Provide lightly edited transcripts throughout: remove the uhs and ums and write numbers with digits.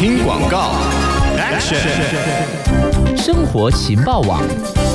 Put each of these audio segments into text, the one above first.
听广告 ，Action！ 生活情报网。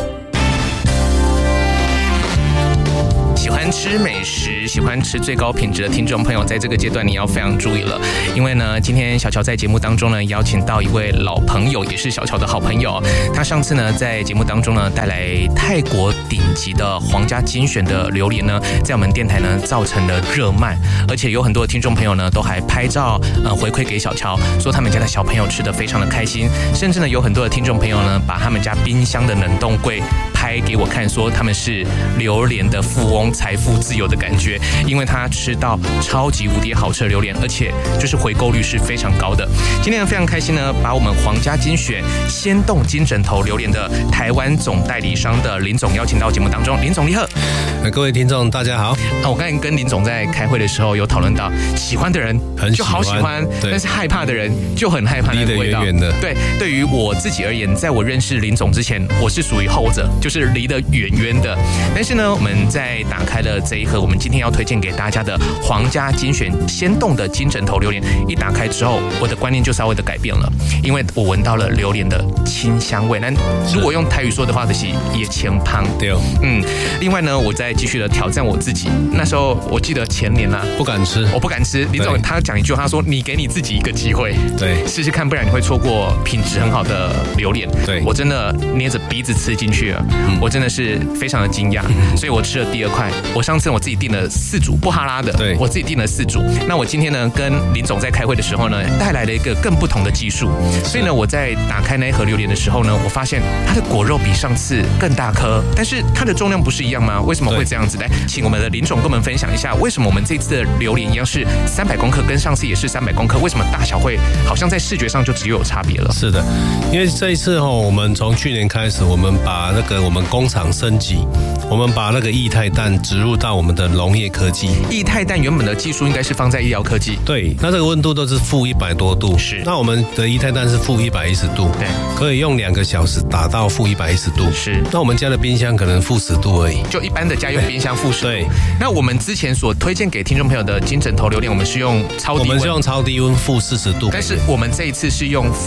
喜欢吃美食、喜欢吃最高品质的听众朋友，在这个阶段你要非常注意了，因为呢，今天小乔在节目当中呢，邀请到一位老朋友，也是小乔的好朋友。他上次呢，在节目当中呢，带来泰国顶级的皇家精选的榴莲呢，在我们电台呢，造成了热卖，而且有很多的听众朋友呢，都还拍照回馈给小乔，说他们家的小朋友吃得非常的开心，甚至呢，有很多的听众朋友呢，把他们家冰箱的冷冻柜拍给我看，说他们是榴莲的富翁，财富自由的感觉，因为他吃到超级无敌好吃的榴莲，而且就是回购率是非常高的。今天呢非常开心呢，把我们皇家精选鲜冻金枕头榴莲的台湾总代理商的林总邀请到节目当中。林总你好。 各位听众大家好。 我刚才跟林总在开会的时候有讨论到，喜欢的人就好喜欢，但是害怕的人就很害怕那个味道。 离得远远的。 对，对于我自己而言，在我认识林总之前，我是属于后者，就是离得远远的。但是呢，我们在打开了这一盒我们今天要推荐给大家的皇家精选鲜冻的金枕头榴莲，一打开之后，我的观念就稍微的改变了，因为我闻到了榴莲的清香味。那如果用台语说的话，就是也清香。 对， 另外呢，我再继续的挑战我自己。那时候我记得前年啊， 不敢吃， 我不敢吃。林总他讲一句，他说：“你给你自己一个机会， 对， 试试看，不然你会错过品质很好的榴莲。” 对， 我真的捏着鼻子吃进去了，我真的是非常的惊讶，所以我吃了第二块。我上次我自己订了4组布哈拉的， 对， 我自己订了4组。那我今天呢，跟林总在开会的时候呢，带来了一个更不同的技术。所以呢，我在打开那一盒榴莲的时候呢，我发现它的果肉比上次更大颗，但是它的重量不是一样吗？为什么会这样子？来，请我们的林总跟我们分享一下，为什么我们这次的榴莲一样是300公克，跟上次也是300公克，为什么大小会好像在视觉上就只有差别了？ 是的，因为这一次我们从去年开始，我们把我们工厂升级，我们把那个液态氮植入到我们的农业科技。 液态氮原本的技术应该是放在医疗科技， 对，那这个温度都是-100多度， 是。 那我们的液态氮是-110度， 对， 可以用2个小时打到-110度， 是。 那我们家的冰箱可能-10度而已， 就一般的家用冰箱-10度。 对。 那我们之前所推荐给听众朋友的金枕头榴莲，我们是用超低温， 我们是用超低温-40度， 但是我们这一次是用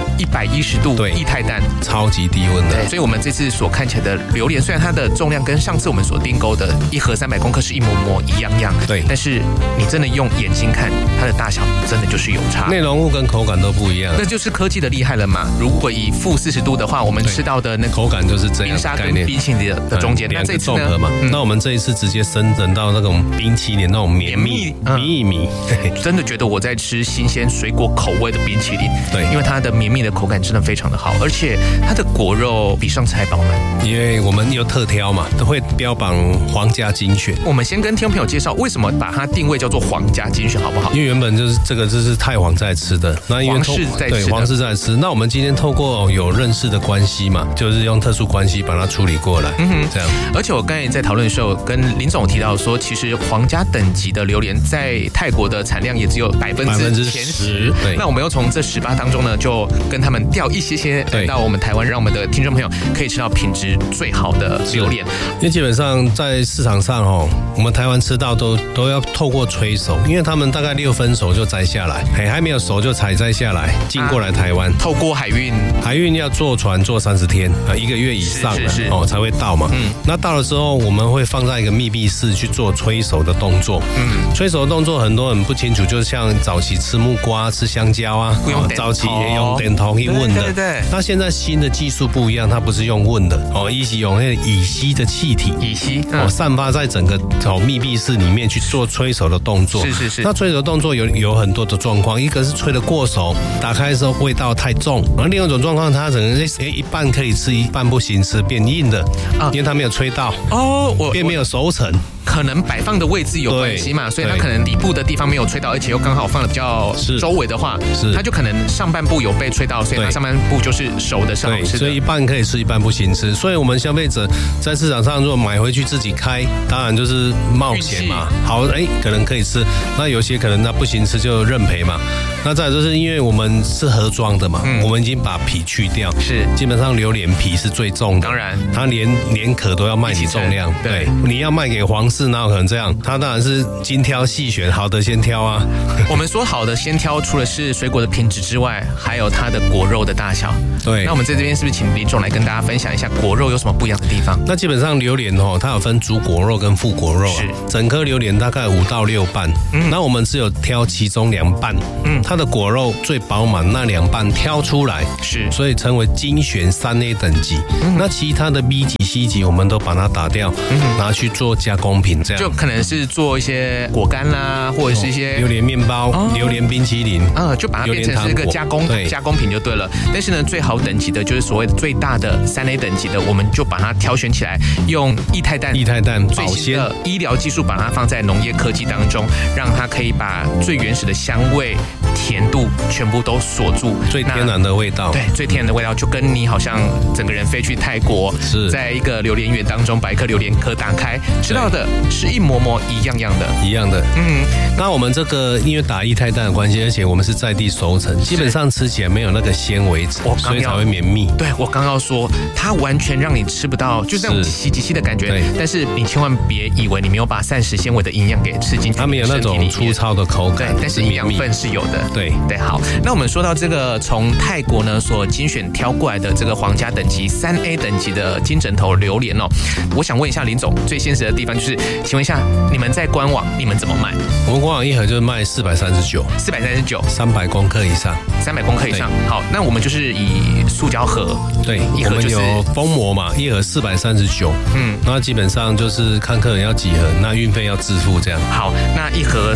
-110度液态氮， 超级低温的。 对，所以我们这次所看起来的榴莲，虽然它的重量跟上次我们所订购的一盒300公克是一模一样， 对， 但是你真的用眼睛看，它的大小真的就是有差， 内容物跟口感都不一样， 那就是科技的厉害了嘛。如果以-40度的话，我们吃到的那个口感就是这样， 冰沙跟冰淇淋的中间，那这一次呢？ 那我们这一次直接升等到那种冰淇淋那种绵密米， 真的觉得我在吃新鲜水果口味的冰淇淋， 对， 因为它的绵密的口感真的非常的好，而且它的果肉比上次还饱满。 因为我们有特挑嘛，都会标榜皇家精选。 我们先跟听众朋友介绍为什么把它定位叫做皇家精选，好不好？ 因为原本就是这是太皇在吃的，那因为皇室在吃的， 对，皇室在吃。那我们今天透过有认识的关系嘛，就是用特殊关系把它处理过来，这样。 而且我刚才在讨论的时候，跟林总提到说，其实皇家等级的榴莲在泰国的产量也只有10%。对，那我们又从这18当中呢，就跟他们调一些来到我们台湾，让我们的听众朋友可以吃到品质最好的榴莲。 因为基本上在市场上我们台湾吃到都要透过催熟，因为他们大概6分熟就摘下来，还没有熟就采摘下来，进过来台湾， 透过海运要坐船坐30天1个月以上了才会到嘛。那到了之后，我们会放在一个密闭室去做催熟的动作。催熟的动作很多人不清楚，就是像早期吃木瓜、吃香蕉啊，早期也用电筒去焖的。 对。 那现在新的技术不一样，它不是用焖的一是用那个乙烯的气体，散发在整个密闭室里面去做催熟的动作。 是。 那催熟动作有很多的状况，一个是催得过熟，打开的时候味道太重，然后另外一种状况，它可能一半可以吃，一半不行吃，变硬的，因为它没有催到变没有熟成。 可能摆放的位置有关系嘛，所以它可能底部的地方没有吹到，而且又刚好放的比较周围的话，它就可能上半部有被吹到，所以它上半部就是熟的是好吃的。 所以一半可以吃，一半不行吃。所以我们消费者在市场上如果买回去自己开，当然就是冒险嘛。好，可能可以吃，那有些可能那不行吃就认赔嘛。 那再来就是因为我们是盒装的嘛，我们已经把皮去掉， 是基本上榴莲皮是最重的， 当然它连壳都要卖你重量，对，你要卖给皇室哪有可能这样？它当然是精挑细选，好的先挑啊。 我们说好的先挑，除了是水果的品质之外，还有它的果肉的大小。 对， 那我们在这边是不是请林总来跟大家分享一下果肉有什么不一样的地方？ 那基本上榴莲它有分主果肉跟副果肉啊，整颗榴莲大概5到6瓣，那我们只有挑其中2瓣，它的果肉最饱满，那2瓣挑出来， 是， 所以称为精选3A 等级。那其他的 B 级、C 级我们都把它打掉，拿去做加工品，这样就可能是做一些果干啦，或者是一些榴莲面包、榴莲冰淇淋， 就把它变成是一个加工品就对了。但是呢，最好等级的就是所谓的最大的3A 等级的，我们就把它挑选起来，用液态氮保鲜的医疗技术把它放在农业科技当中，让它可以把最原始的香味、甜度全部都锁住， 最天然的味道。 对，最天然的味道，就跟你好像整个人飞去泰国， 是在一个榴莲园当中把一颗榴莲壳打开，吃到的是一模模一样的。 那我们这个因为打液态氮的关系，而且我们是在地熟成，基本上吃起来没有那个纤维质，所以才会绵密。 对，我刚要说，它完全让你吃不到，就是那种稀的感觉。但是你千万别以为你没有把膳食纤维的营养给吃进去， 它没有那种粗糙的口感， 对，但是营养分是有的。 对， 好，那我们说到这个从泰国呢所精选挑过来的这个皇家等级3A 等级的金枕头榴莲哦，我想问一下林总，最现实的地方就是，请问一下你们在官网你们怎么卖？ 我们官网一盒就是卖439 300公克以上。 好，那我们就是以塑胶盒， 对， 一盒就是我们有封膜嘛，一盒439，那基本上就是看客人要几盒，那运费要自付这样。 好，那一盒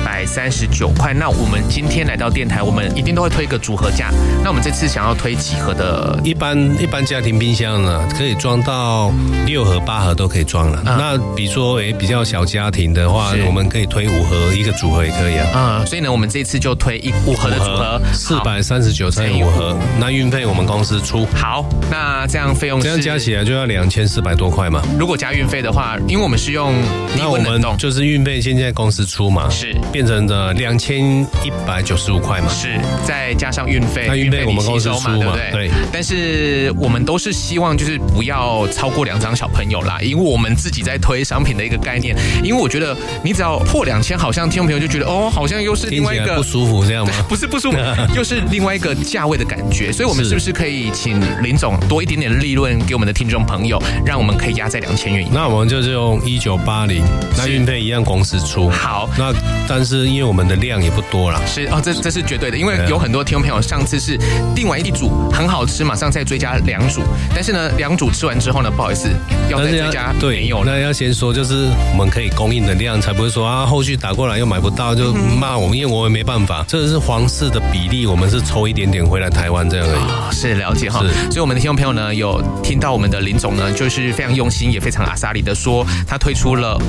439块，那我们今天来到电台，我们一定都会推一个组合价。那我们这次想要推几盒的？ 一般家庭冰箱呢，可以装到6盒、8盒都可以装了。那比如说比较小家庭的话，我们可以推5盒，一个组合也可以啊。 所以呢，我们这次就推5盒的组合 ，439乘以5盒，那运费我们公司出。 好，那这样费用这样加起来就要2400多块嘛。 如果加运费的话，因为我们是用低温冷冻， 就是运费现在公司出嘛， 是变成的2195块嘛， 是再加上运费， 那运费我们公司出嘛，对不对？ 对。但是我们都是希望就是不要超过2张小朋友啦，因为我们自己在推商品的一个概念。因为我觉得你只要破2000，好像听众朋友就觉得好像又是另外一个不舒服这样吗？ 不是不舒服，又是另外一个价位的感觉。所以我们是不是可以请林总多一点点利润给我们的听众朋友，让我们可以压在2000元以内？ 那我们就是用1980，那运费一样公司出。 好， 那但是因为我们的量也不多啦， 是这是绝对的，因为有很多听众朋友上次是订完1组很好吃，马上再追加2组，但是呢2组吃完之后呢，不好意思，要再追加没有了。 那要先说就是我们可以供应的量，才不会说后续打过来又买不到就骂我们，因为我也没办法，这是皇室的比例，我们是抽一点点回来台湾这样而已。 是了解哈，所以我们的听众朋友呢，有听到我们的林总呢，就是非常用心，也非常阿萨里的说，他推出了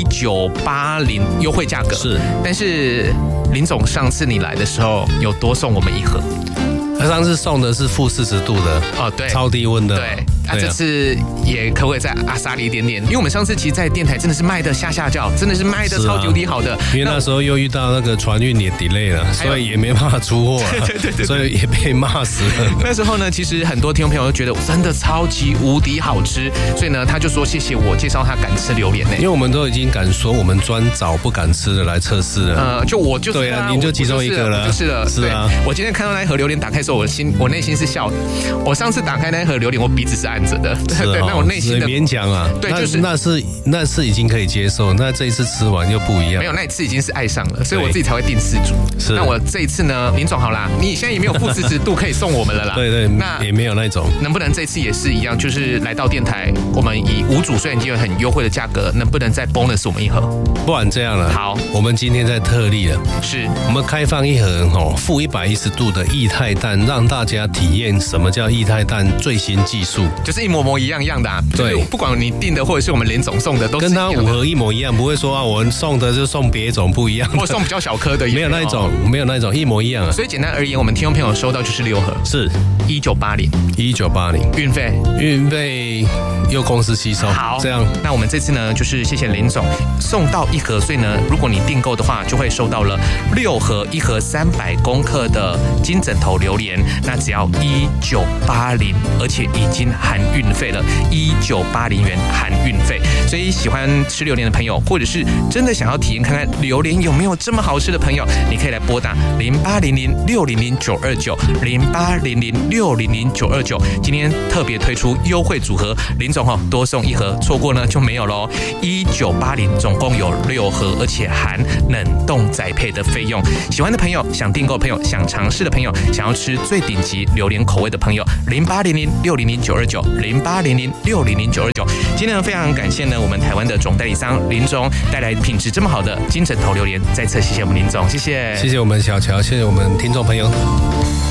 1980优惠价格。是，但是林总上次你来的时候有多送我们1盒？ 他上次送的是-40度的对， 超低温的。 对，这次也可不可以再阿萨里一点点？因为我们上次其实在电台真的是卖的下叫，真的是卖的超级无敌好的。 因为那时候又遇到那个船运也 delay 了，所以也没办法出货了。对，所以也被骂死了。 那时候呢，其实很多听众朋友都觉得真的超级无敌好吃，所以呢，他就说谢谢我介绍他敢吃榴莲呢。 因为我们都已经敢说，我们专找不敢吃的来测试了。 就是对啊，您就其中一个了， 就是了。是啊，我今天看到那一盒榴莲打开的时候，我内心是笑的。我上次打开那一盒榴莲，我鼻子是按着的。对，那我内心的勉强啊。对，就是那次已经可以接受，那这一次吃完又不一样。 没有，那一次已经是爱上了，所以我自己才会订4组。是，那我这一次呢，林总好啦，你现在也没有负40度可以送我们了啦。 对，那也没有那种。 能不能这次也是一样，就是来到电台，我们以5组虽然已经有很优惠的价格，能不能再 bonus 我们1盒？ 不然这样了。 好， 我们今天在特例了， 是我们开放1盒负110度的液态氮，让大家体验什么叫液态氮最新技术。 就是一模一样的啊。 对， 不管你订的或者是我们连总送的，都是跟它5盒一模一样，不会说啊，我送的就送别种不一样， 或送比较小颗的， 没有那一种，没有那一种，一模一样啊。 所以简单而言，我们听众朋友收到就是6盒， 是1980， 运费由公司吸收。 好， 这样， 那我们这次呢，就是谢谢林总送到1盒，所以呢，如果你订购的话，就会收到了6盒，1盒300公克的金枕头榴莲，那只要1980，而且已经含运费了，1980元含运费。所以喜欢吃榴莲的朋友，或者是真的想要体验看看榴莲有没有这么好吃的朋友，你可以来拨打0800-600-929，0800-600-929。今天特别推出优惠组合，林总多送1盒，错过呢就没有喽。1980总共有6盒，而且含冷冻宅配的费用。喜欢的朋友，想订购的朋友，想尝试的朋友，想要吃最顶级榴莲口味的朋友，0800-600-929，0800-600-929。今天呢，非常感谢呢我们台湾的总代理商林总带来品质这么好的金枕头榴莲，再次谢谢我们林总，谢谢， 谢谢我们小乔，谢谢我们听众朋友。